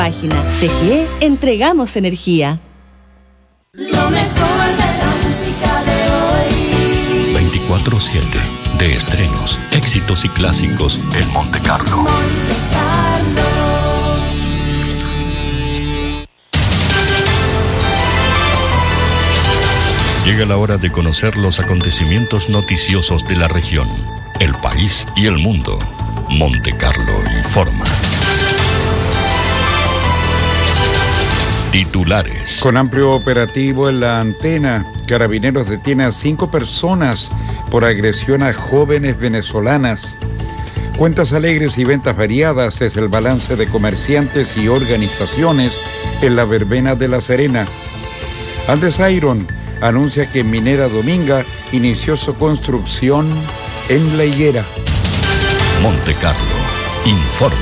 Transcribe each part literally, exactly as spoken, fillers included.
Página C G E, entregamos energía. Lo mejor de la música de hoy. veinticuatro siete de estrenos, éxitos y clásicos en Monte Carlo. Monte Carlo. Llega la hora de conocer los acontecimientos noticiosos de la región, el país y el mundo. Monte Carlo informa. Titulares. Con amplio operativo en la Antena, Carabineros detiene a cinco personas por agresión a jóvenes venezolanas. Cuentas alegres y ventas variadas es el balance de comerciantes y organizaciones en la verbena de La Serena. Andes Iron anuncia que Minera Dominga inició su construcción en La Higuera. Monte Carlo informa.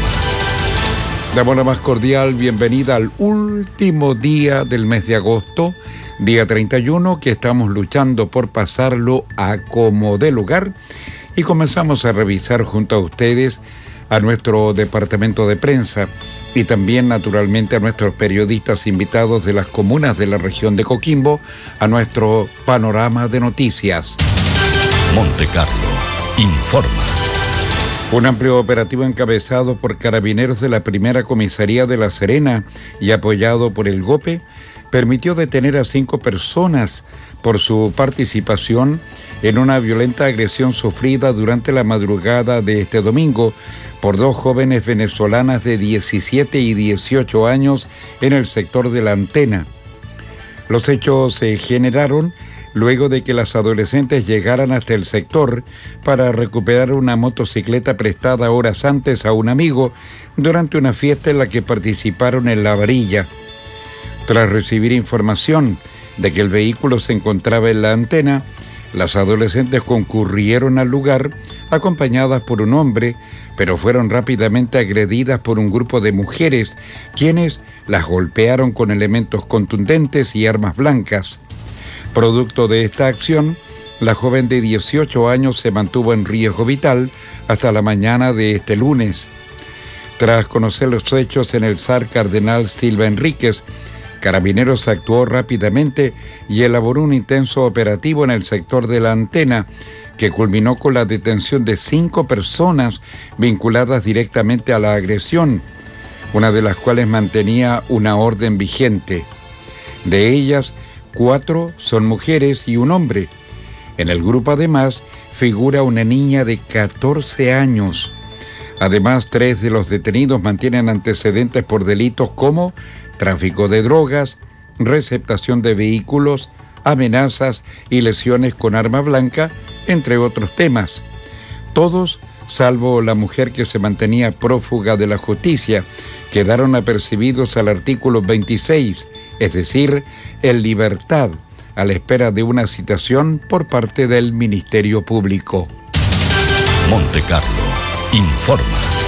Damos la más cordial bienvenida al último día del mes de agosto, día treinta y uno, que estamos luchando por pasarlo a como de lugar, y comenzamos a revisar junto a ustedes a nuestro departamento de prensa y también naturalmente a nuestros periodistas invitados de las comunas de la región de Coquimbo a nuestro panorama de noticias. Monte Carlo informa. Un amplio operativo encabezado por carabineros de la primera comisaría de La Serena y apoyado por el GOPE permitió detener a cinco personas por su participación en una violenta agresión sufrida durante la madrugada de este domingo por dos jóvenes venezolanas de diecisiete y dieciocho años en el sector de La Antena. Los hechos se generaron luego de que las adolescentes llegaran hasta el sector para recuperar una motocicleta prestada horas antes a un amigo durante una fiesta en la que participaron en La Varilla. Tras recibir información de que el vehículo se encontraba en La Antena, las adolescentes concurrieron al lugar acompañadas por un hombre, pero fueron rápidamente agredidas por un grupo de mujeres, quienes las golpearon con elementos contundentes y armas blancas. Producto de esta acción, la joven de dieciocho años se mantuvo en riesgo vital hasta la mañana de este lunes. Tras conocer los hechos en el S A R Cardenal Silva Enríquez, Carabineros actuó rápidamente y elaboró un intenso operativo en el sector de La Antena, que culminó con la detención de cinco personas vinculadas directamente a la agresión, una de las cuales mantenía una orden vigente. De ellas, cuatro son mujeres y un hombre. En el grupo además figura una niña de catorce años. Además, tres de los detenidos mantienen antecedentes por delitos como tráfico de drogas, receptación de vehículos, amenazas y lesiones con arma blanca, entre otros temas. Todos, salvo la mujer que se mantenía prófuga de la justicia, quedaron apercibidos al artículo veintiséis, es decir, en libertad, a la espera de una citación por parte del Ministerio Público. Monte Carlo informa.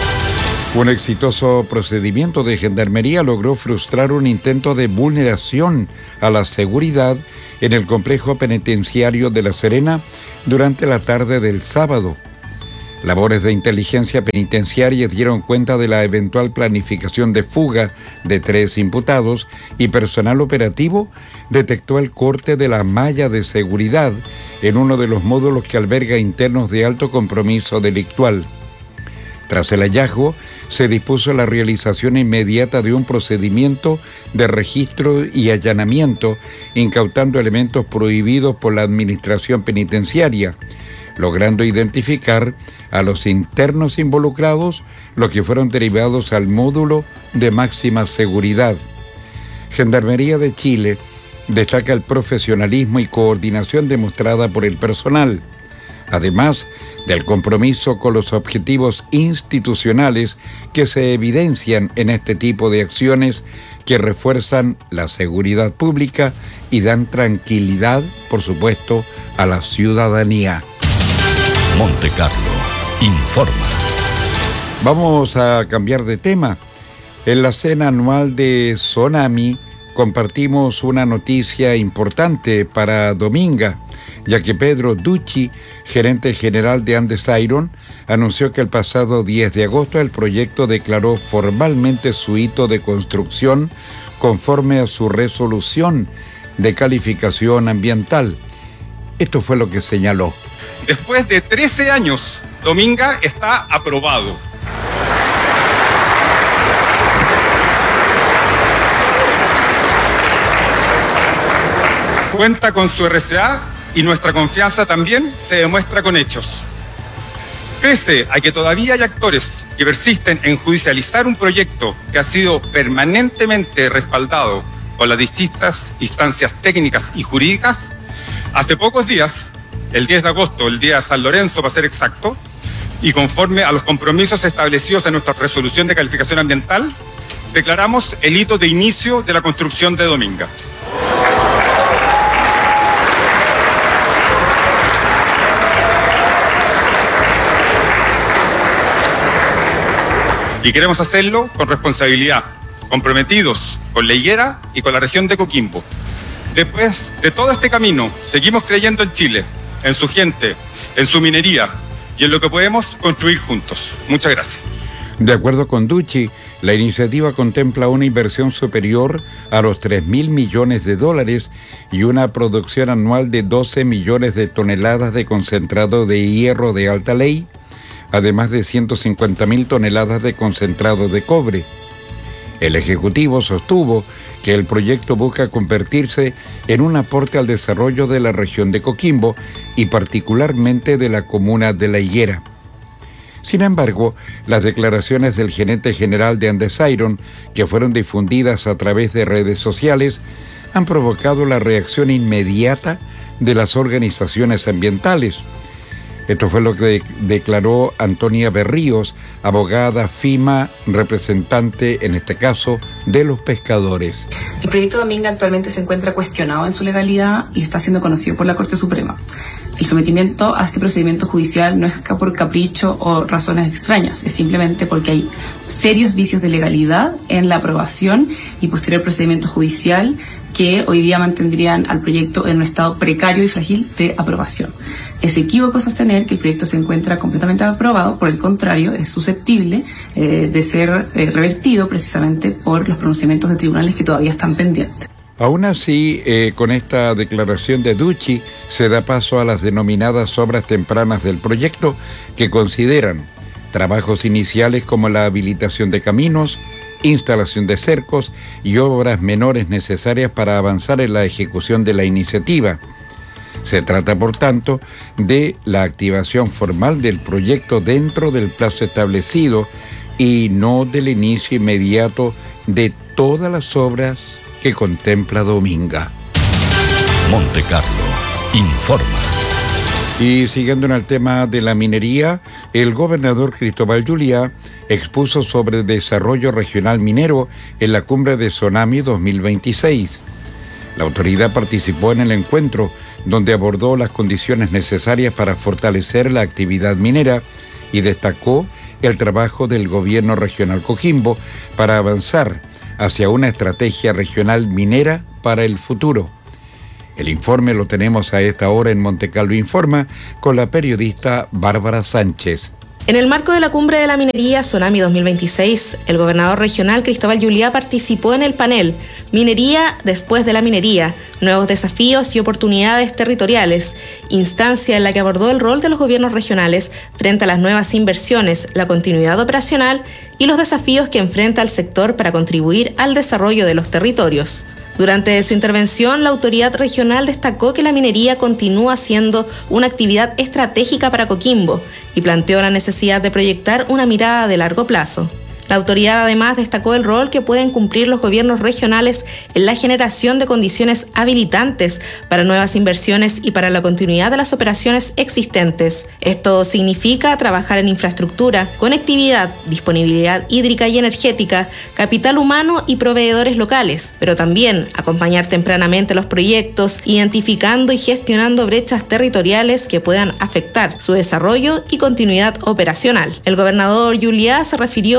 Un exitoso procedimiento de gendarmería logró frustrar un intento de vulneración a la seguridad en el complejo penitenciario de La Serena durante la tarde del sábado. Labores de inteligencia penitenciaria dieron cuenta de la eventual planificación de fuga de tres imputados y personal operativo detectó el corte de la malla de seguridad en uno de los módulos que alberga internos de alto compromiso delictual. Tras el hallazgo, se dispuso la realización inmediata de un procedimiento de registro y allanamiento, incautando elementos prohibidos por la Administración Penitenciaria, logrando identificar a los internos involucrados, los que fueron derivados al módulo de máxima seguridad. Gendarmería de Chile destaca el profesionalismo y coordinación demostrada por el personal, además del compromiso con los objetivos institucionales que se evidencian en este tipo de acciones que refuerzan la seguridad pública y dan tranquilidad, por supuesto, a la ciudadanía. Monte Carlo informa. Vamos a cambiar de tema. En la cena anual de Sonami compartimos una noticia importante para Dominga. ya que Pedro Ducci, gerente general de Andes Iron, anunció que el pasado diez de agosto el proyecto declaró formalmente su hito de construcción conforme a su resolución de calificación ambiental. Esto fue lo que señaló. Después de trece años, Dominga está aprobado. Cuenta con su R C A y nuestra confianza también se demuestra con hechos. Pese a que todavía hay actores que persisten en judicializar un proyecto que ha sido permanentemente respaldado por las distintas instancias técnicas y jurídicas, hace pocos días, el diez de agosto, el día de San Lorenzo para ser exacto, y conforme a los compromisos establecidos en nuestra resolución de calificación ambiental, declaramos el hito de inicio de la construcción de Dominga. Y queremos hacerlo con responsabilidad, comprometidos con la higuera y con la región de Coquimbo. Después de todo este camino, seguimos creyendo en Chile, en su gente, en su minería y en lo que podemos construir juntos. Muchas gracias. De acuerdo con Ducci, la iniciativa contempla una inversión superior a los tres mil millones de dólares y una producción anual de doce millones de toneladas de concentrado de hierro de alta ley, además de ciento cincuenta mil toneladas de concentrado de cobre. El Ejecutivo sostuvo que el proyecto busca convertirse en un aporte al desarrollo de la región de Coquimbo y particularmente de la comuna de La Higuera. Sin embargo, las declaraciones del gerente general de Andes Iron, que fueron difundidas a través de redes sociales, han provocado la reacción inmediata de las organizaciones ambientales. Esto fue lo que declaró Antonia Berríos, abogada FIMA, representante, en este caso, de los pescadores. El proyecto Dominga actualmente se encuentra cuestionado en su legalidad y está siendo conocido por la Corte Suprema. El sometimiento a este procedimiento judicial no es por capricho o razones extrañas, es simplemente porque hay serios vicios de legalidad en la aprobación y posterior procedimiento judicial que hoy día mantendrían al proyecto en un estado precario y frágil de aprobación. Es equívoco sostener que el proyecto se encuentra completamente aprobado, por el contrario, es susceptible eh, de ser eh, revertido precisamente por los pronunciamientos de tribunales que todavía están pendientes. Aún así, eh, con esta declaración de Ducci, se da paso a las denominadas obras tempranas del proyecto, que consideran trabajos iniciales como la habilitación de caminos, instalación de cercos y obras menores necesarias para avanzar en la ejecución de la iniciativa. Se trata, por tanto, de la activación formal del proyecto dentro del plazo establecido y no del inicio inmediato de todas las obras que contempla Dominga. Montecarlo informa. Y siguiendo en el tema de la minería, el gobernador Cristóbal Juliá expuso sobre el desarrollo regional minero en la cumbre de Sonami dos mil veintiséis. La autoridad participó en el encuentro, donde abordó las condiciones necesarias para fortalecer la actividad minera y destacó el trabajo del gobierno regional Coquimbo para avanzar hacia una estrategia regional minera para el futuro. El informe lo tenemos a esta hora en Montecarlo Informa con la periodista Bárbara Sánchez. En el marco de la Cumbre de la Minería Sonami dos mil veintiséis, el gobernador regional Cristóbal Juliá participó en el panel Minería después de la minería, nuevos desafíos y oportunidades territoriales, instancia en la que abordó el rol de los gobiernos regionales frente a las nuevas inversiones, la continuidad operacional y los desafíos que enfrenta el sector para contribuir al desarrollo de los territorios. Durante su intervención, la autoridad regional destacó que la minería continúa siendo una actividad estratégica para Coquimbo y planteó la necesidad de proyectar una mirada de largo plazo. La autoridad además destacó el rol que pueden cumplir los gobiernos regionales en la generación de condiciones habilitantes para nuevas inversiones y para la continuidad de las operaciones existentes. Esto significa trabajar en infraestructura, conectividad, disponibilidad hídrica y energética, capital humano y proveedores locales, pero también acompañar tempranamente los proyectos, identificando y gestionando brechas territoriales que puedan afectar su desarrollo y continuidad operacional. El gobernador Juliá se refirió a la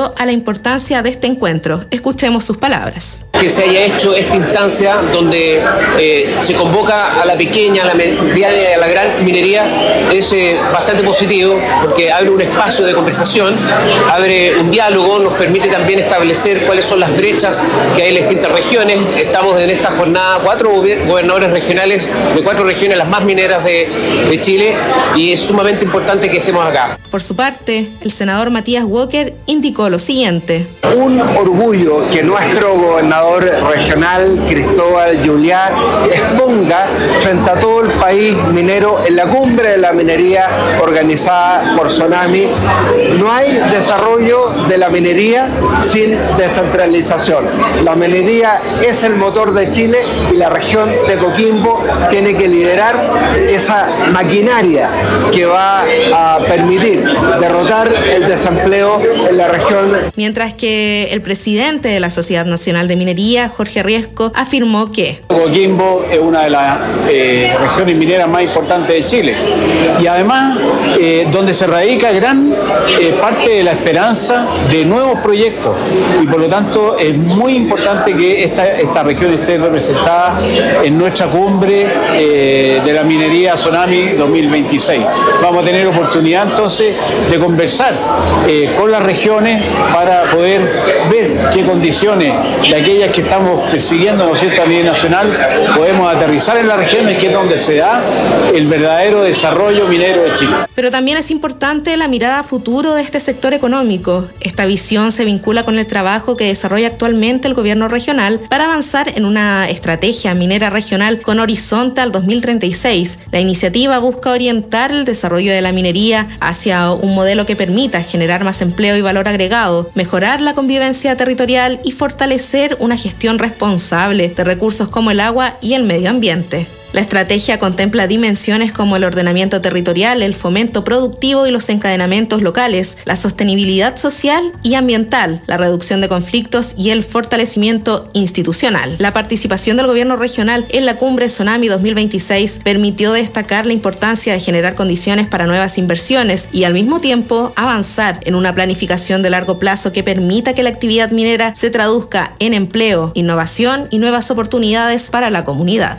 importancia de este encuentro. Escuchemos sus palabras. Que se haya hecho esta instancia donde eh, se convoca a la pequeña, a la mediana y a la gran minería es eh, bastante positivo porque abre un espacio de conversación, abre un diálogo, nos permite también establecer cuáles son las brechas que hay en las distintas regiones. Estamos en esta jornada cuatro gobernadores regionales de cuatro regiones, las más mineras de, de Chile, y es sumamente importante que estemos acá. Por su parte, el senador Matías Walker indicó lo siguiente. Un orgullo que nuestro gobernador regional, Cristóbal Juliá, exponga frente a todo el país minero en la cumbre de la minería organizada por Sonami. No hay desarrollo de la minería sin descentralización. La minería es el motor de Chile y la región de Coquimbo tiene que liderar esa maquinaria que va a permitir derrotar el desempleo en la región. Mientras que el presidente de la Sociedad Nacional de Minería, Jorge Riesco, afirmó que Coquimbo es una de las eh, regiones mineras más importantes de Chile y además eh, donde se radica gran eh, parte de la esperanza de nuevos proyectos, y por lo tanto es muy importante que esta, esta región esté representada en nuestra cumbre eh, de la minería Sonami dos mil veintiséis. Vamos a tener oportunidad entonces de conversar eh, con las regiones para poder ver qué condiciones de aquellas que estamos persiguiendo, ¿no es cierto?, a nivel nacional, podemos aterrizar en las regiones, que es donde se da el verdadero desarrollo minero de Chile. Pero también es importante la mirada a futuro de este sector económico. Esta visión se vincula con el trabajo que desarrolla actualmente el gobierno regional para avanzar en una estrategia minera regional con horizonte al dos mil treinta y seis. La iniciativa busca orientar el desarrollo de la minería hacia un modelo que permita generar más empleo y valor agregado, mejorar la convivencia territorial y fortalecer una gestión responsable de recursos como el agua y el medio ambiente. La estrategia contempla dimensiones como el ordenamiento territorial, el fomento productivo y los encadenamientos locales, la sostenibilidad social y ambiental, la reducción de conflictos y el fortalecimiento institucional. La participación del gobierno regional en la cumbre Sonami dos mil veintiséis permitió destacar la importancia de generar condiciones para nuevas inversiones y al mismo tiempo avanzar en una planificación de largo plazo que permita que la actividad minera se traduzca en empleo, innovación y nuevas oportunidades para la comunidad.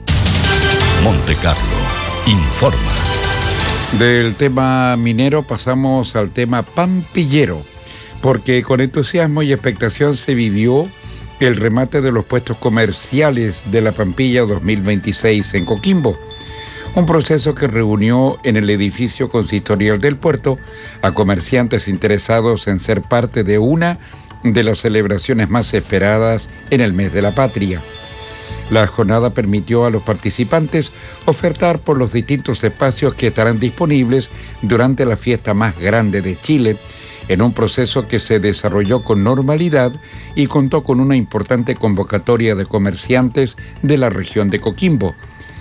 Monte Carlo informa. Del tema minero pasamos al tema pampillero, porque con entusiasmo y expectación se vivió el remate de los puestos comerciales de la Pampilla dos mil veintiséis en Coquimbo. Un proceso que reunió en el edificio consistorial del puerto a comerciantes interesados en ser parte de una de las celebraciones más esperadas en el mes de la patria. La jornada permitió a los participantes ofertar por los distintos espacios que estarán disponibles durante la fiesta más grande de Chile, en un proceso que se desarrolló con normalidad y contó con una importante convocatoria de comerciantes de la región de Coquimbo.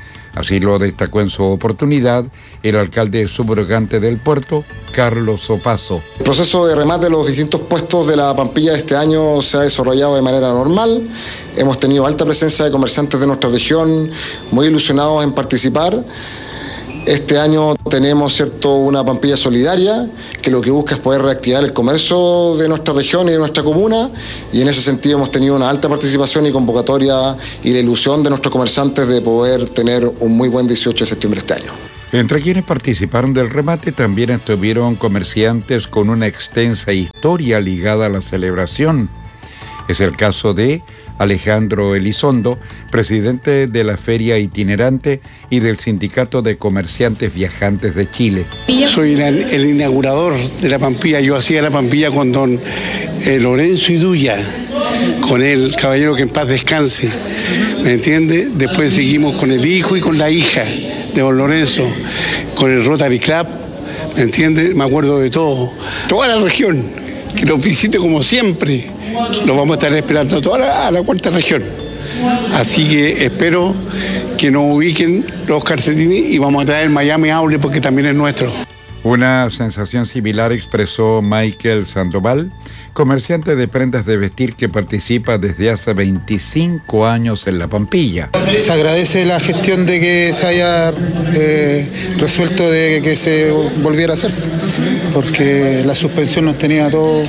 Así lo destacó en su oportunidad el alcalde subrogante del puerto, Carlos Opaso. El proceso de remate de los distintos puestos de la Pampilla de este año se ha desarrollado de manera normal. Hemos tenido alta presencia de comerciantes de nuestra región, muy ilusionados en participar. Este año tenemos, cierto, una Pampilla solidaria que lo que busca es poder reactivar el comercio de nuestra región y de nuestra comuna, y en ese sentido hemos tenido una alta participación y convocatoria y la ilusión de nuestros comerciantes de poder tener un muy buen dieciocho de septiembre este año. Entre quienes participaron del remate también estuvieron comerciantes con una extensa historia ligada a la celebración. Es el caso de Alejandro Elizondo, presidente de la Feria Itinerante y del Sindicato de Comerciantes Viajantes de Chile. Soy el, el inaugurador de la Pampilla. Yo hacía la Pampilla con don eh, Lorenzo Iduya, con el caballero que en paz descanse, ¿me entiende? Después seguimos con el hijo y con la hija de don Lorenzo, con el Rotary Club, ¿me entiende? Me acuerdo de todo, toda la región, que nos visite como siempre. Lo vamos a estar esperando a toda la, a la cuarta región. Así que espero que nos ubiquen los calcetines y vamos a traer Miami Aule porque también es nuestro. Una sensación similar expresó Michael Sandoval, comerciante de prendas de vestir que participa desde hace veinticinco años en la Pampilla. Se agradece la gestión de que se haya eh, resuelto de que se volviera a hacer, porque la suspensión nos tenía todo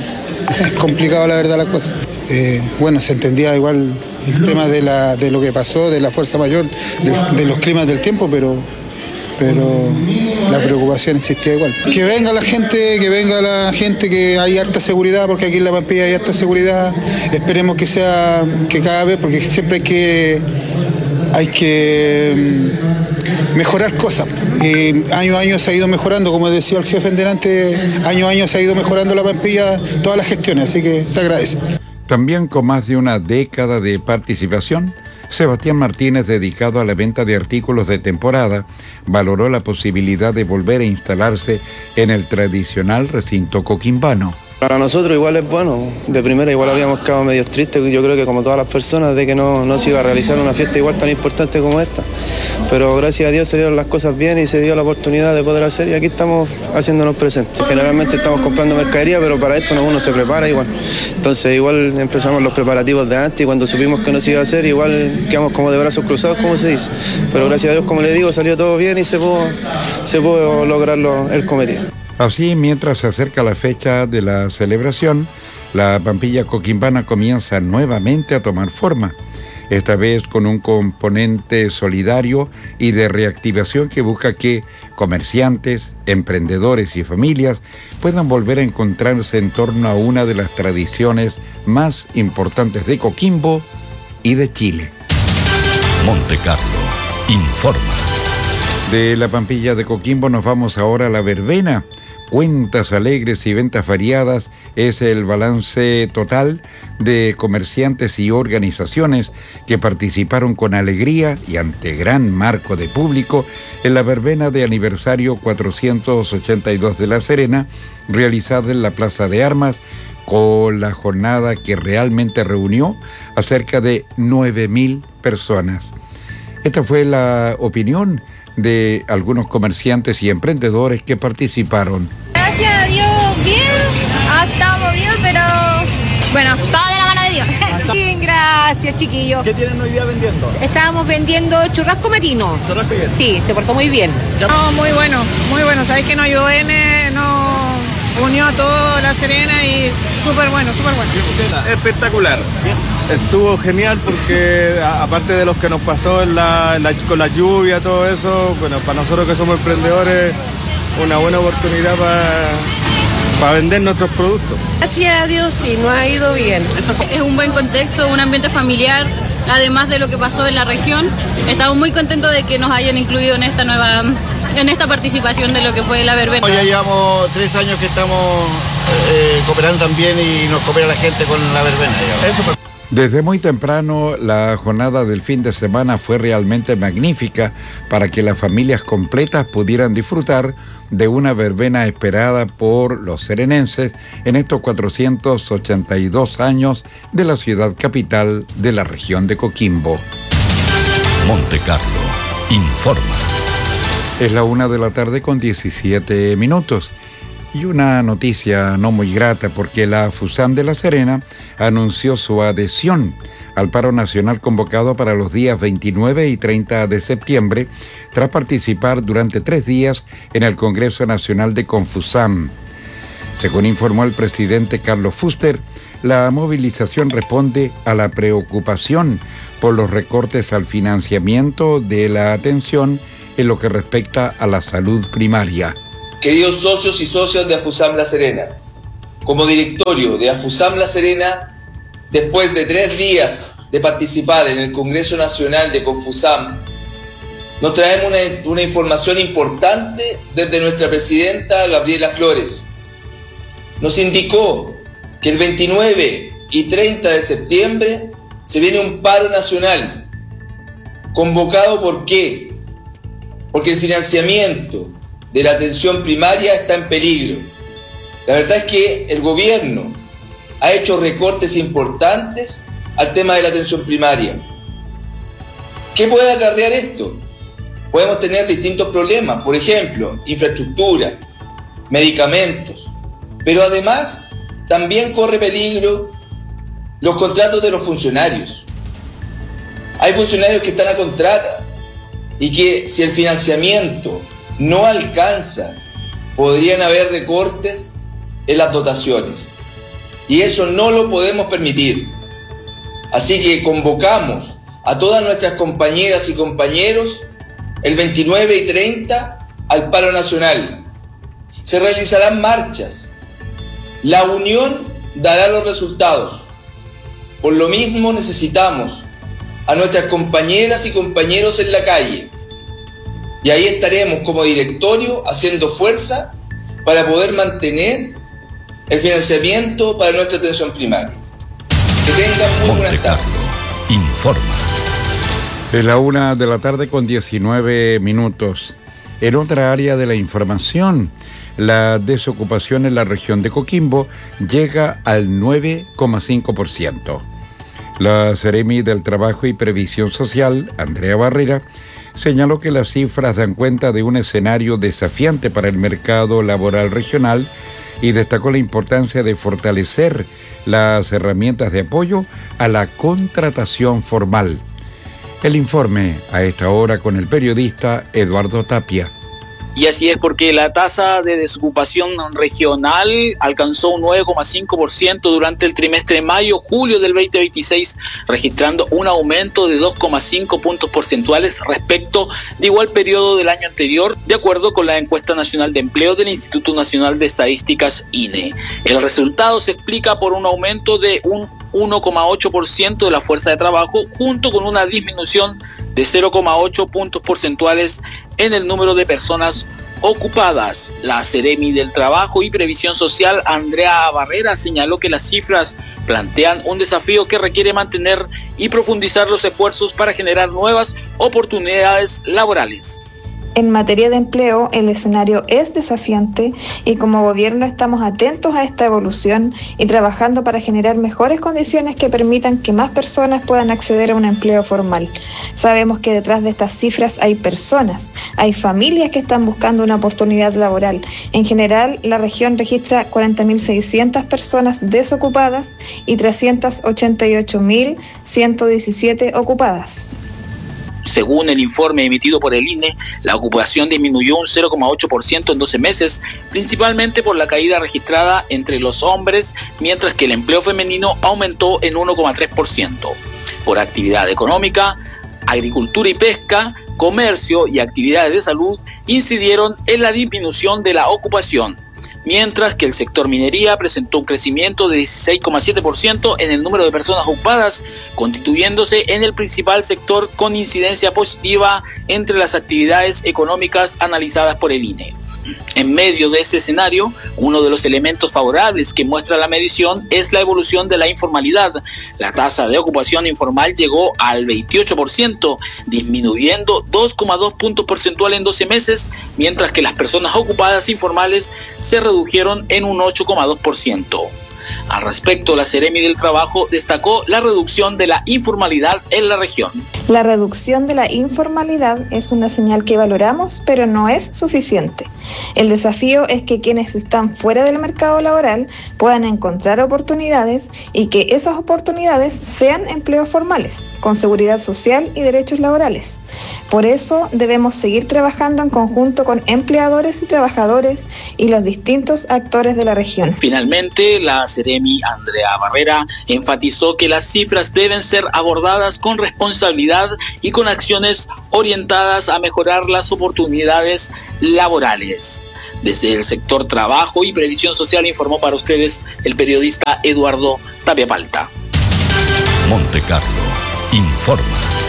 es complicado la verdad la cosa. Eh, bueno, se entendía igual el tema de, la, de lo que pasó, de la fuerza mayor, de, de los climas del tiempo, pero, pero la preocupación existía igual. Que venga la gente, que venga la gente, que hay harta seguridad, porque aquí en La Pampilla hay harta seguridad. Esperemos que sea, que cada vez, porque siempre hay que, hay que mejorar cosas. Y año a año se ha ido mejorando, como decía el jefe en delante, año a año se ha ido mejorando La Pampilla, todas las gestiones, así que se agradece. También con más de una década de participación, Sebastián Martínez, dedicado a la venta de artículos de temporada, valoró la posibilidad de volver a instalarse en el tradicional recinto coquimbano. Para nosotros igual es bueno, de primera igual habíamos quedado medio tristes, yo creo que como todas las personas, de que no, no se iba a realizar una fiesta igual tan importante como esta, pero gracias a Dios salieron las cosas bien y se dio la oportunidad de poder hacer y aquí estamos haciéndonos presentes. Generalmente estamos comprando mercadería, pero para esto uno se prepara igual, entonces igual empezamos los preparativos de antes y cuando supimos que no se iba a hacer igual quedamos como de brazos cruzados, como se dice, pero gracias a Dios, como le digo, salió todo bien y se pudo, se pudo lograr lo, el cometido. Así, mientras se acerca la fecha de la celebración, la Pampilla Coquimbana comienza nuevamente a tomar forma, esta vez con un componente solidario y de reactivación que busca que comerciantes, emprendedores y familias puedan volver a encontrarse en torno a una de las tradiciones más importantes de Coquimbo y de Chile. Montecarlo informa. De la Pampilla de Coquimbo nos vamos ahora a la verbena. Cuentas alegres y ventas variadas es el balance total de comerciantes y organizaciones que participaron con alegría y ante gran marco de público en la verbena de aniversario cuatrocientos ochenta y dos de La Serena, realizada en la Plaza de Armas, con la jornada que realmente reunió a cerca de nueve mil personas. Esta fue la opinión de algunos comerciantes y emprendedores que participaron. Gracias a Dios, bien, ha estado movido, pero bueno, todo de la mano de Dios. Bien, gracias, chiquillos. ¿Qué tienen hoy día vendiendo? Estábamos vendiendo churrasco matino. ¿Churrasco bien? Sí, se portó muy bien. No, muy bueno, muy bueno. Sabéis que nos ayudó N, nos unió a toda La Serena y súper bueno, súper bueno. Espectacular. Bien. Estuvo genial porque a, aparte de los que nos pasó en la, la, con la lluvia, todo eso, bueno, para nosotros que somos emprendedores, una buena oportunidad para pa vender nuestros productos. Gracias a Dios, sí, nos ha ido bien. Es un buen contexto, un ambiente familiar, además de lo que pasó en la región. Estamos muy contentos de que nos hayan incluido en esta nueva, en esta participación de lo que fue la verbena. Ya llevamos tres años que estamos eh, cooperando también y nos coopera la gente con la verbena. Eso. Desde muy temprano, la jornada del fin de semana fue realmente magnífica para que las familias completas pudieran disfrutar de una verbena esperada por los serenenses en estos cuatrocientos ochenta y dos años de la ciudad capital de la región de Coquimbo. Montecarlo informa. Es la una de la tarde con diecisiete minutos. Y una noticia no muy grata porque la FUSAM de La Serena anunció su adhesión al paro nacional convocado para los días veintinueve y treinta de septiembre tras participar durante tres días en el Congreso Nacional de Confusam. Según informó el presidente Carlos Fuster, la movilización responde a la preocupación por los recortes al financiamiento de la atención en lo que respecta a la salud primaria. Queridos socios y socias de AFUSAM La Serena, como directorio de AFUSAM La Serena, después de tres días de participar en el Congreso Nacional de Confusam, nos traemos una, una información importante desde nuestra presidenta Gabriela Flores. Nos indicó que el veintinueve y treinta de septiembre se viene un paro nacional, convocado ¿por qué? Porque el financiamiento de la atención primaria está en peligro. La verdad es que el gobierno ha hecho recortes importantes al tema de la atención primaria. ¿Qué puede acarrear esto? Podemos tener distintos problemas, por ejemplo, infraestructura, medicamentos, pero además también corre peligro los contratos de los funcionarios. Hay funcionarios que están a contrata y que si el financiamiento no alcanza, podrían haber recortes en las dotaciones. y eso no lo podemos permitir. Así que convocamos a todas nuestras compañeras y compañeros el veintinueve y treinta al paro nacional. Se realizarán marchas. La unión dará los resultados. Por lo mismo necesitamos a nuestras compañeras y compañeros en la calle. Y ahí estaremos como directorio haciendo fuerza para poder mantener el financiamiento para nuestra atención primaria. Que tengan muy buenas tardes. Informa. Es la una de la tarde con diecinueve minutos. En otra área de la información, la desocupación en la región de Coquimbo llega al nueve coma cinco por ciento. La Seremi del Trabajo y Previsión Social, Andrea Barrera, señaló que las cifras dan cuenta de un escenario desafiante para el mercado laboral regional y destacó la importancia de fortalecer las herramientas de apoyo a la contratación formal. El informe a esta hora con el periodista Eduardo Tapia. Y así es, porque la tasa de desocupación regional alcanzó un nueve coma cinco por ciento durante el trimestre mayo-julio del veinte veintiséis, registrando un aumento de dos coma cinco puntos porcentuales respecto de igual periodo del año anterior, de acuerdo con la encuesta nacional de empleo del Instituto Nacional de Estadísticas, I N E. El resultado se explica por un aumento de un uno coma ocho por ciento de la fuerza de trabajo, junto con una disminución de cero coma ocho puntos porcentuales en el número de personas ocupadas. La Seremi del Trabajo y Previsión Social, Andrea Barrera, señaló que las cifras plantean un desafío que requiere mantener y profundizar los esfuerzos para generar nuevas oportunidades laborales. En materia de empleo, el escenario es desafiante y como gobierno estamos atentos a esta evolución y trabajando para generar mejores condiciones que permitan que más personas puedan acceder a un empleo formal. Sabemos que detrás de estas cifras hay personas, hay familias que están buscando una oportunidad laboral. En general, la región registra cuarenta mil seiscientas personas desocupadas y trescientas ochenta y ocho mil ciento diecisiete ocupadas. Según el informe emitido por el I N E, la ocupación disminuyó un cero coma ocho por ciento en doce meses, principalmente por la caída registrada entre los hombres, mientras que el empleo femenino aumentó en uno coma tres por ciento. Por actividad económica, agricultura y pesca, comercio y actividades de salud incidieron en la disminución de la ocupación, mientras que el sector minería presentó un crecimiento de dieciséis coma siete por ciento en el número de personas ocupadas, constituyéndose en el principal sector con incidencia positiva entre las actividades económicas analizadas por el I N E. En medio de este escenario, uno de los elementos favorables que muestra la medición es la evolución de la informalidad. La tasa de ocupación informal llegó al veintiocho por ciento, disminuyendo dos coma dos puntos porcentuales en doce meses, mientras que las personas ocupadas informales se redujeron en un ocho coma dos por ciento. Al respecto, la Seremi del Trabajo destacó la reducción de la informalidad en la región. La reducción de la informalidad es una señal que valoramos, pero no es suficiente. El desafío es que quienes están fuera del mercado laboral puedan encontrar oportunidades y que esas oportunidades sean empleos formales, con seguridad social y derechos laborales. Por eso debemos seguir trabajando en conjunto con empleadores y trabajadores y los distintos actores de la región. Finalmente, la Seremi Andrea Barrera enfatizó que las cifras deben ser abordadas con responsabilidad y con acciones orientadas a mejorar las oportunidades laborales. Desde el sector trabajo y previsión social informó para ustedes el periodista Eduardo Tapia Palta. Monte Carlo informa.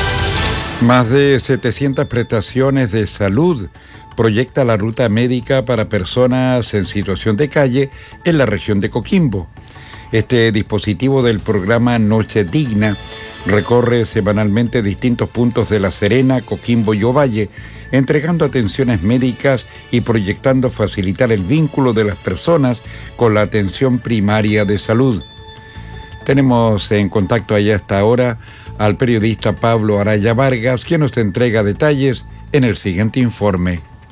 Más de setecientas prestaciones de salud proyecta la ruta médica para personas en situación de calle en la región de Coquimbo. Este dispositivo del programa Noche Digna recorre semanalmente distintos puntos de La Serena, Coquimbo y Ovalle, entregando atenciones médicas y proyectando facilitar el vínculo de las personas con la atención primaria de salud. Tenemos en contacto allá hasta ahora al periodista Pablo Araya Vargas, quien nos entrega detalles en el siguiente informe.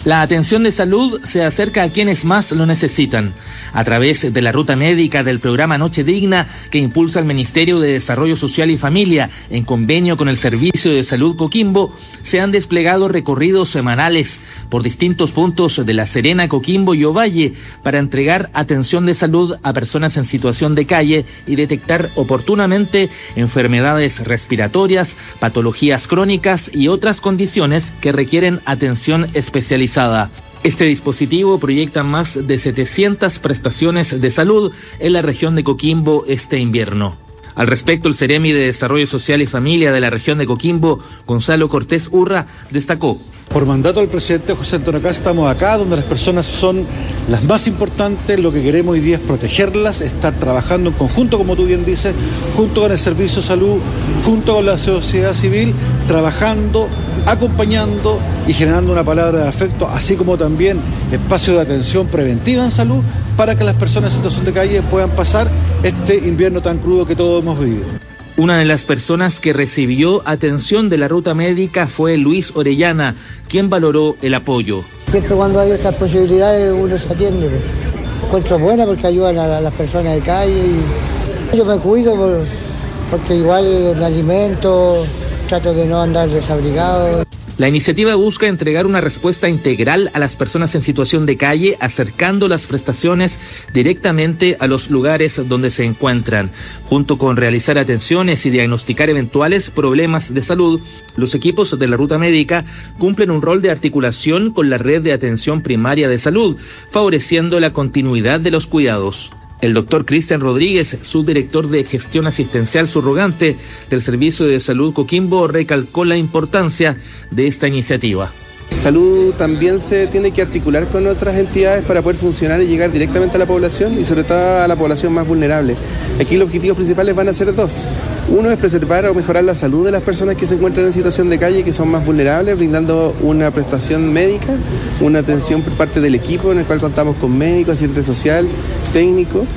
La atención de salud se acerca a quienes más lo necesitan. A través de la ruta médica del programa Noche Digna que impulsa el Ministerio de Desarrollo Social y Familia en convenio con el Servicio de Salud Coquimbo, se han desplegado recorridos semanales por distintos puntos de La Serena, Coquimbo y Ovalle para entregar atención de salud a personas en situación de calle y detectar oportunamente enfermedades respiratorias, patologías crónicas y otras condiciones que requieren atención especializada. Este dispositivo proyecta más de setecientas prestaciones de salud en la región de Coquimbo este invierno. Al respecto, el Ceremi de Desarrollo Social y Familia de la región de Coquimbo, Gonzalo Cortés Urra, destacó: por mandato del presidente José Antonio Kast estamos acá donde las personas son las más importantes. Lo que queremos hoy día es protegerlas, estar trabajando en conjunto, como tú bien dices, junto con el Servicio de Salud, junto con la sociedad civil, trabajando, acompañando y generando una palabra de afecto, así como también espacios de atención preventiva en salud para que las personas en situación de calle puedan pasar este invierno tan crudo que todos hemos vivido. Una de las personas que recibió atención de la ruta médica fue Luis Orellana, quien valoró el apoyo. Siempre cuando hay estas posibilidades uno se atiende. Encuentro buena porque ayudan a las personas de calle y yo me cuido por, porque igual me alimento, trato de no andar desabrigado. La iniciativa busca entregar una respuesta integral a las personas en situación de calle, acercando las prestaciones directamente a los lugares donde se encuentran. Junto con realizar atenciones y diagnosticar eventuales problemas de salud, los equipos de la ruta médica cumplen un rol de articulación con la red de atención primaria de salud, favoreciendo la continuidad de los cuidados. El doctor Cristian Rodríguez, subdirector de gestión asistencial subrogante del Servicio de Salud Coquimbo, recalcó la importancia de esta iniciativa. Salud también se tiene que articular con otras entidades para poder funcionar y llegar directamente a la población y sobre todo a la población más vulnerable. Aquí los objetivos principales van a ser dos. Uno es preservar o mejorar la salud de las personas que se encuentran en situación de calle, que son más vulnerables, brindando una prestación médica, una atención por parte del equipo en el cual contamos con médicos, asistente social, técnico.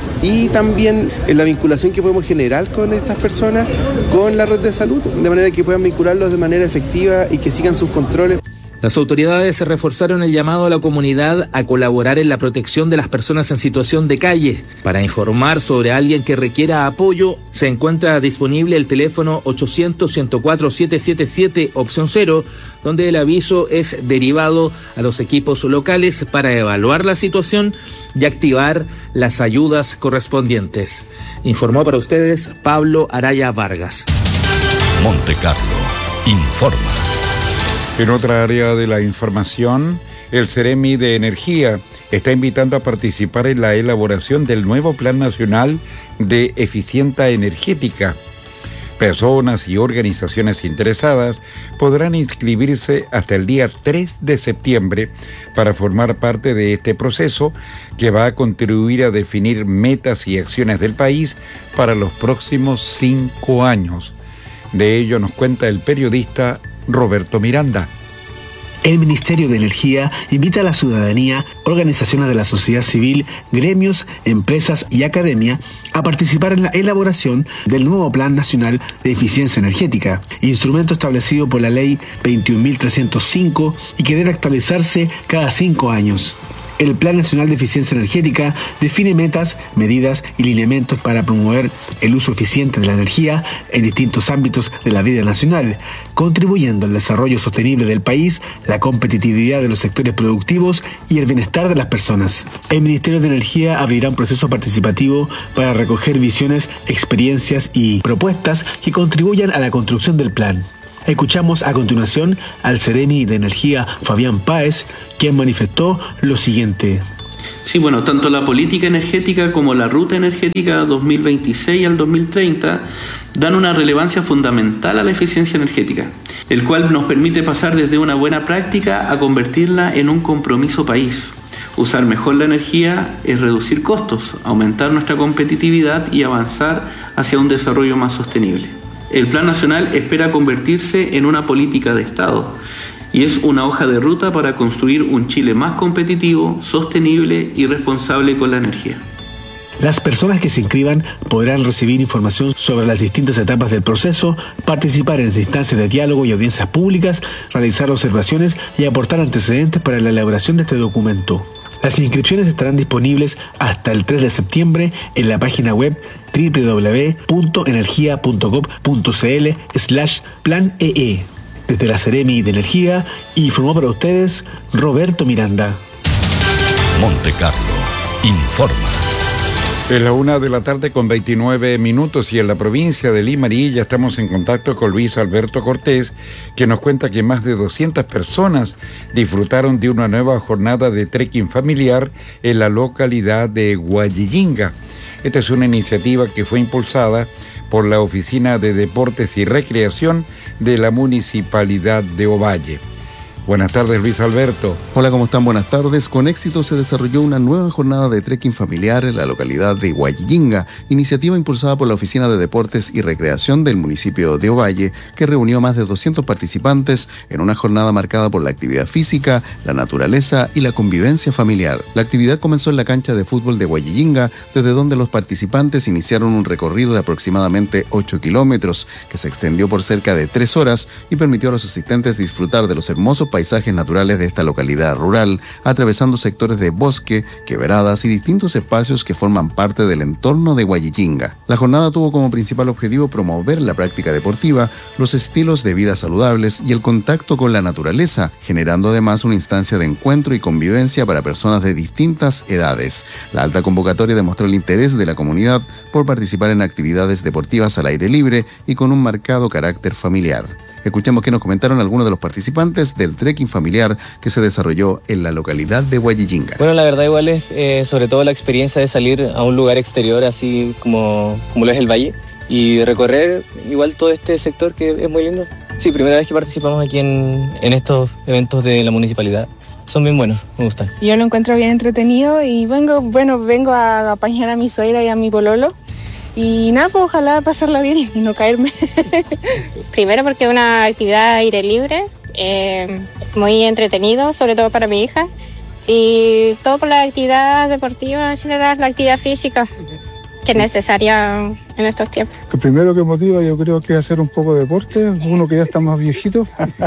Y también en la vinculación que podemos generar con estas personas, con la red de salud, de manera que puedan vincularlos de manera efectiva y que sigan sus controles. Las autoridades reforzaron el llamado a la comunidad a colaborar en la protección de las personas en situación de calle. Para informar sobre alguien que requiera apoyo, se encuentra disponible el teléfono ochocientos, ciento cuatro, setecientos setenta y siete, opción cero, donde el aviso es derivado a los equipos locales para evaluar la situación y activar las ayudas correspondientes. Informó para ustedes Pablo Araya Vargas. Monte Carlo informa. En otra área de la información, el Ceremi de Energía está invitando a participar en la elaboración del nuevo Plan Nacional de Eficiencia Energética. Personas y organizaciones interesadas podrán inscribirse hasta el día tres de septiembre para formar parte de este proceso que va a contribuir a definir metas y acciones del país para los próximos cinco años. De ello nos cuenta el periodista Roberto Miranda. El Ministerio de Energía invita a la ciudadanía, organizaciones de la sociedad civil, gremios, empresas y academia a participar en la elaboración del nuevo Plan Nacional de Eficiencia Energética, instrumento establecido por la Ley veintiún mil trescientos cinco y que debe actualizarse cada cinco años. El Plan Nacional de Eficiencia Energética define metas, medidas y lineamientos para promover el uso eficiente de la energía en distintos ámbitos de la vida nacional, contribuyendo al desarrollo sostenible del país, la competitividad de los sectores productivos y el bienestar de las personas. El Ministerio de Energía abrirá un proceso participativo para recoger visiones, experiencias y propuestas que contribuyan a la construcción del plan. Escuchamos a continuación al Ceremi de Energía Fabián Páez, quien manifestó lo siguiente. Sí, bueno, tanto la política energética como la ruta energética dos mil veintiséis al dos mil treinta dan una relevancia fundamental a la eficiencia energética, el cual nos permite pasar desde una buena práctica a convertirla en un compromiso país. Usar mejor la energía es reducir costos, aumentar nuestra competitividad y avanzar hacia un desarrollo más sostenible. El Plan Nacional espera convertirse en una política de Estado y es una hoja de ruta para construir un Chile más competitivo, sostenible y responsable con la energía. Las personas que se inscriban podrán recibir información sobre las distintas etapas del proceso, participar en instancias de diálogo y audiencias públicas, realizar observaciones y aportar antecedentes para la elaboración de este documento. Las inscripciones estarán disponibles hasta el tres de septiembre en la página web doble u doble u doble u punto energía punto gov punto cl slash plan ee. Desde la Seremi de Energía, informó para ustedes Roberto Miranda. Monte Carlo informa. Es la una de la tarde con veintinueve minutos y en la provincia de Limarí ya estamos en contacto con Luis Alberto Cortés, que nos cuenta que más de doscientas personas disfrutaron de una nueva jornada de trekking familiar en la localidad de Guayillinga. Esta es una iniciativa que fue impulsada por la Oficina de Deportes y Recreación de la Municipalidad de Ovalle. Buenas tardes, Luis Alberto. Hola, ¿cómo están? Buenas tardes. Con éxito se desarrolló una nueva jornada de trekking familiar en la localidad de Guayillinga, iniciativa impulsada por la Oficina de Deportes y Recreación del municipio de Ovalle, que reunió a más de doscientos participantes en una jornada marcada por la actividad física, la naturaleza y la convivencia familiar. La actividad comenzó en la cancha de fútbol de Guayillinga, desde donde los participantes iniciaron un recorrido de aproximadamente ocho kilómetros, que se extendió por cerca de tres horas y permitió a los asistentes disfrutar de los hermosos paisajes naturales de esta localidad rural, atravesando sectores de bosque, quebradas y distintos espacios que forman parte del entorno de Guayillinga. La jornada tuvo como principal objetivo promover la práctica deportiva, los estilos de vida saludables y el contacto con la naturaleza, generando además una instancia de encuentro y convivencia para personas de distintas edades. La alta convocatoria demostró el interés de la comunidad por participar en actividades deportivas al aire libre y con un marcado carácter familiar. Escuchemos qué nos comentaron algunos de los participantes del trekking familiar que se desarrolló en la localidad de Guayillinga. Bueno, la verdad igual es eh, sobre todo la experiencia de salir a un lugar exterior así como, como lo es el valle y recorrer igual todo este sector que es muy lindo. Sí, primera vez que participamos aquí en, en estos eventos de la municipalidad. Son bien buenos, me gustan. Yo lo encuentro bien entretenido y vengo, bueno, vengo a acompañar a mi suegra y a mi pololo. Y nada, pues ojalá pasarla bien y no caerme. Primero porque es una actividad aire libre, eh, muy entretenido, sobre todo para mi hija. Y todo por la actividad deportiva en general, la actividad física, que es necesaria en estos tiempos. Lo primero que motiva yo creo que es hacer un poco de deporte, uno que ya está más viejito,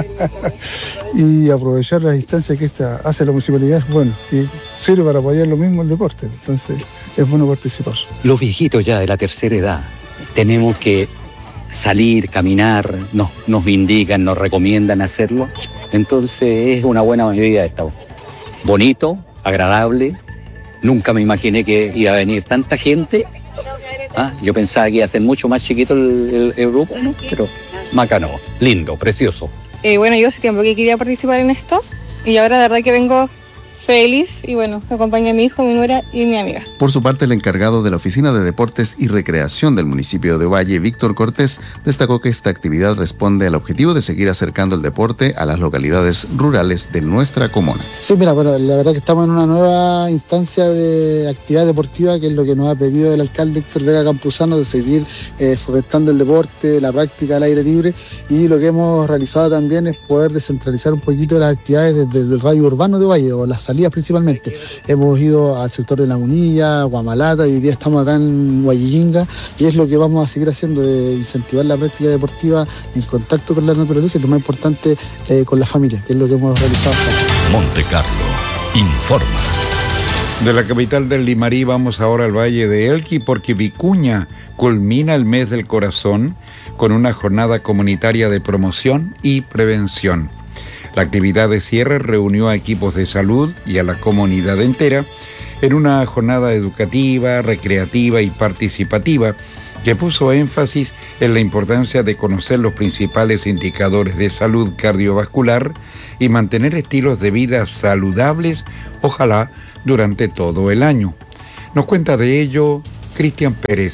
y aprovechar las instancias que esta hace la municipalidad, bueno, y sirve para apoyar lo mismo el deporte, entonces es bueno participar. Los viejitos ya de la tercera edad tenemos que salir, caminar, nos, nos indican, nos recomiendan hacerlo, entonces es una buena medida esta. Bonito, agradable, nunca me imaginé que iba a venir tanta gente. Ah, yo pensaba que iba a ser mucho más chiquito el, el, el grupo, ¿no? Pero macano, lindo, precioso. Eh, bueno, yo hace tiempo que quería participar en esto y ahora de verdad que vengo feliz y bueno, me acompaña mi hijo, mi nuera y mi amiga. Por su parte, el encargado de la Oficina de Deportes y Recreación del municipio de Ovalle, Víctor Cortés, destacó que esta actividad responde al objetivo de seguir acercando el deporte a las localidades rurales de nuestra comuna. Sí, mira, bueno, la verdad que estamos en una nueva instancia de actividad deportiva, que es lo que nos ha pedido el alcalde Héctor Vega Campuzano, de seguir eh, fomentando el deporte, la práctica al aire libre, y lo que hemos realizado también es poder descentralizar un poquito las actividades desde el radio urbano de Ovalle, o las salidas principalmente. Hemos ido al sector de Lagunilla, Guamalata, y hoy día estamos acá en Guayillinga, y es lo que vamos a seguir haciendo, de incentivar la práctica deportiva en contacto con la naturaleza y lo más importante eh, con la familia, que es lo que hemos realizado hasta ahora. Monte Carlo informa. De la capital del Limarí vamos ahora al Valle de Elqui, porque Vicuña culmina el mes del corazón con una jornada comunitaria de promoción y prevención. La actividad de cierre reunió a equipos de salud y a la comunidad entera en una jornada educativa, recreativa y participativa que puso énfasis en la importancia de conocer los principales indicadores de salud cardiovascular y mantener estilos de vida saludables, ojalá durante todo el año. Nos cuenta de ello Cristian Pérez.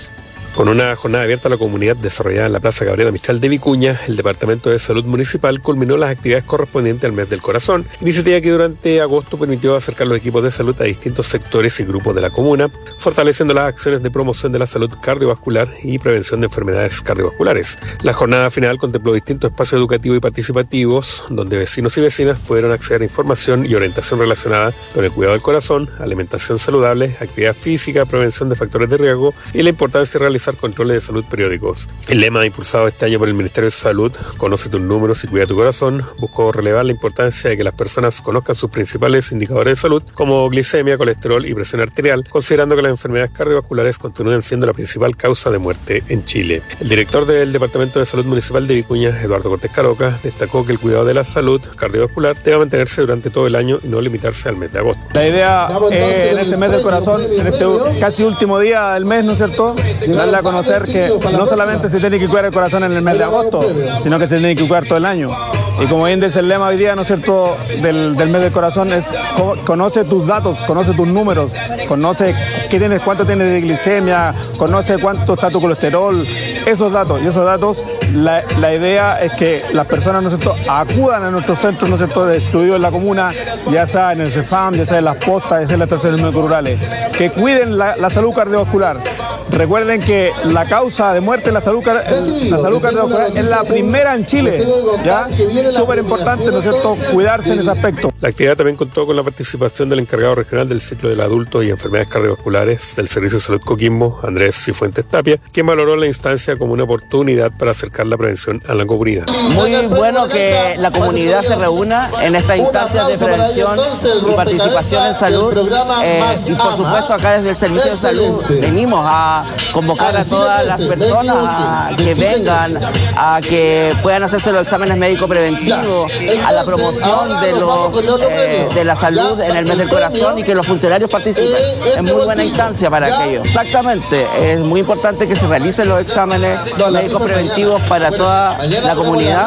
Con una jornada abierta a la comunidad desarrollada en la Plaza Gabriela Mistral de Vicuña, el Departamento de Salud Municipal culminó las actividades correspondientes al mes del corazón, iniciativa que durante agosto permitió acercar los equipos de salud a distintos sectores y grupos de la comuna, fortaleciendo las acciones de promoción de la salud cardiovascular y prevención de enfermedades cardiovasculares. La jornada final contempló distintos espacios educativos y participativos, donde vecinos y vecinas pudieron acceder a información y orientación relacionada con el cuidado del corazón, alimentación saludable, actividad física, prevención de factores de riesgo y la importancia de realizar controles de salud periódicos. El lema impulsado este año por el Ministerio de Salud, Conoce tus números y cuida tu corazón, buscó relevar la importancia de que las personas conozcan sus principales indicadores de salud, como glicemia, colesterol y presión arterial, considerando que las enfermedades cardiovasculares continúan siendo la principal causa de muerte en Chile. El director del Departamento de Salud Municipal de Vicuña, Eduardo Cortés Caroca, destacó que el cuidado de la salud cardiovascular debe mantenerse durante todo el año y no limitarse al mes de agosto. La idea es, en este mes del corazón, en este casi último día del mes, ¿no es cierto?, darle a conocer que no solamente se tiene que cuidar el corazón en el mes de agosto, sino que se tiene que cuidar todo el año. Y como bien dice el lema hoy día, ¿no es cierto?, del, del mes del corazón es co- conoce tus datos, conoce tus números, conoce qué tienes, cuánto tienes de glicemia, conoce cuánto está tu colesterol, esos datos. Y esos datos, la, la idea es que las personas, ¿no es cierto?, acudan a nuestros centros, ¿no es cierto?, de estudio en la comuna, ya sea en el CEFAM, ya sea en las postas, ya sea en las estaciones médico-rurales, que cuiden la, la salud cardiovascular. Recuerden que la causa de muerte en la salud, car- la salud cardiovascular es la primera en Chile, ¿ya? Súper importante, ¿no es cierto?, cuidarse en ese aspecto. La actividad también contó con la participación del encargado regional del ciclo del adulto y enfermedades cardiovasculares del Servicio de Salud Coquimbo, Andrés Cifuentes Tapia, quien valoró la instancia como una oportunidad para acercar la prevención a la comunidad. Muy bueno que la comunidad se reúna en estas instancias de prevención y participación en salud. Eh, y por supuesto acá desde el Servicio de Salud venimos a convocar a todas las personas a que vengan, a que puedan hacerse los exámenes médicos preventivos, a la promoción de, los, eh, de la salud en el mes del corazón y que los funcionarios participen. Es muy buena instancia para aquello. Exactamente, es muy importante que se realicen los exámenes médicos preventivos para toda la comunidad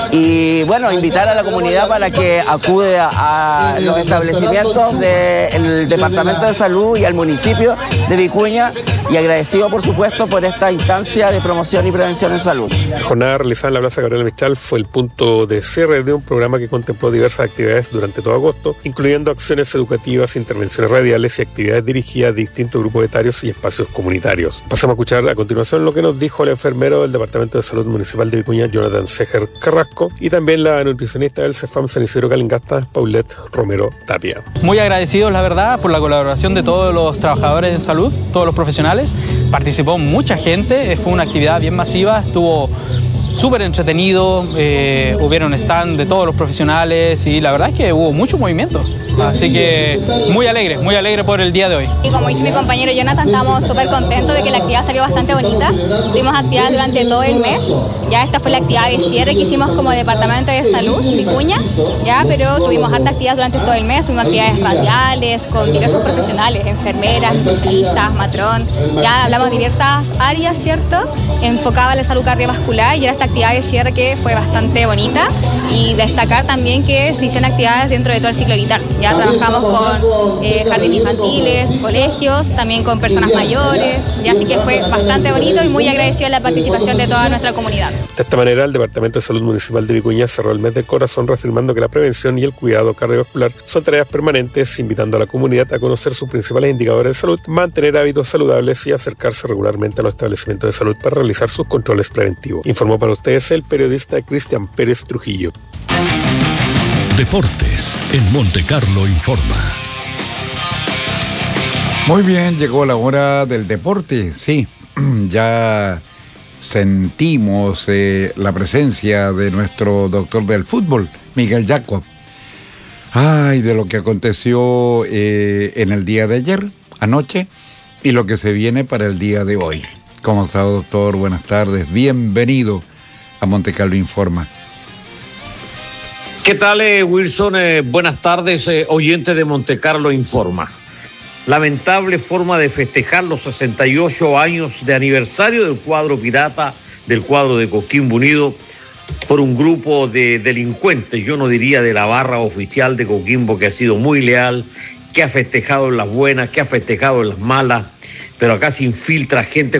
y bueno, invitar a la comunidad para que acude a, a los establecimientos del Departamento de Salud y al municipio de Vicuña y agradecido por supuesto por esta instancia de promoción y prevención en salud. La jornada realizada en la Plaza Gabriela Mistral fue el punto de cierre de un programa que contempló diversas actividades durante todo agosto, incluyendo acciones educativas, intervenciones radiales y actividades dirigidas a distintos grupos etarios y espacios comunitarios. Pasamos a escuchar a continuación lo que nos dijo el enfermero del Departamento de Salud Municipal de Vicuña, Jonathan Seger Carrasco, y también la nutricionista del CEFAM San Isidro Calingasta, Paulette Romero Tapia. Muy agradecidos, la verdad, por la colaboración de todos los trabajadores en salud, todos los profesionales. Participó mucha gente, fue una actividad bien masiva, estuvo súper entretenido, eh, hubieron stand de todos los profesionales y la verdad es que hubo mucho movimiento. Así que muy alegre, muy alegre por el día de hoy. Y como dice mi compañero Jonathan, estamos súper contentos de que la actividad salió bastante bonita. Tuvimos actividad durante todo el mes. Ya esta fue la actividad de cierre que hicimos como Departamento de Salud, Vicuña, ya, pero tuvimos harta actividad durante todo el mes. Tuvimos actividades radiales con diversos profesionales, enfermeras, nutricionistas, matrón. Ya hablamos de diversas áreas, ¿cierto? Enfocada a la salud cardiovascular y era esta actividad de cierre que fue bastante bonita. Y destacar también que se hicieron actividades dentro de todo el ciclo vital. Ya trabajamos con eh, jardines infantiles, colegios, también con personas mayores, y así que fue bastante bonito y muy agradecido a la participación de toda nuestra comunidad. De esta manera, el Departamento de Salud Municipal de Vicuña cerró el mes del corazón reafirmando que la prevención y el cuidado cardiovascular son tareas permanentes, invitando a la comunidad a conocer sus principales indicadores de salud, mantener hábitos saludables y acercarse regularmente a los establecimientos de salud para realizar sus controles preventivos. Informó para ustedes el periodista Cristian Pérez Trujillo. Deportes en Monte Carlo informa. Muy bien, llegó la hora del deporte, sí, ya sentimos eh, la presencia de nuestro doctor del fútbol, Miguel Jacob. Ay, de lo que aconteció eh, en el día de ayer, anoche, y lo que se viene para el día de hoy. ¿Cómo está, doctor? Buenas tardes, bienvenido a Monte Carlo Informa. ¿Qué tal, eh, Wilson? Eh, buenas tardes, eh, oyentes de Monte Carlo Informa. Lamentable forma de festejar los sesenta y ocho años de aniversario del cuadro pirata, del cuadro de Coquimbo Unido, por un grupo de delincuentes, yo no diría de la barra oficial de Coquimbo, que ha sido muy leal, que ha festejado en las buenas, que ha festejado en las malas, pero acá se infiltra gente